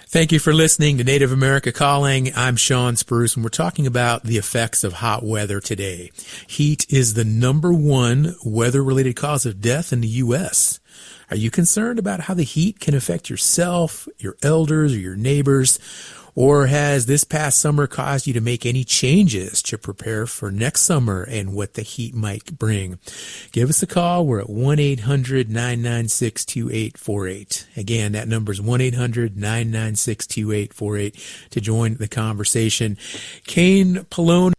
Thank you for listening to Native America Calling. I'm Sean Spruce, and we're talking about the effects of hot weather today. Heat is the number one weather-related cause of death in the U.S. Are you concerned about how the heat can affect yourself, your elders, or your neighbors? Or has this past summer caused you to make any changes to prepare for next summer and what the heat might bring? Give us a call. We're at 1-800-996-2848. Again, that number is 1-800-996-2848 to join the conversation. Kane Poloni